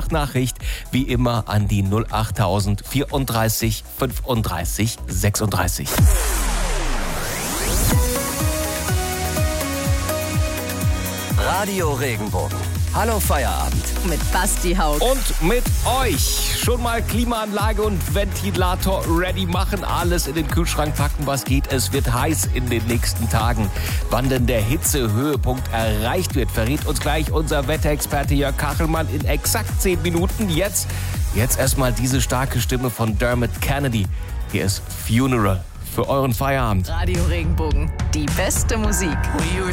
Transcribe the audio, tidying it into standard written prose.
Sprachnachricht wie immer an die 08000 34 35 36. Radio Regenbogen. Hallo Feierabend. Mit Basti Haug. Und mit euch schon mal Klimaanlage und Ventilator ready machen, alles in den Kühlschrank packen, was geht. Es wird heiß in den nächsten Tagen. Wann denn der Hitzehöhepunkt erreicht wird, verrät uns gleich unser Wetterexperte Jörg Kachelmann in exakt 10 Minuten. Jetzt erstmal diese starke Stimme von Dermot Kennedy. Hier ist Funeral für euren Feierabend. Radio Regenbogen. Die beste Musik.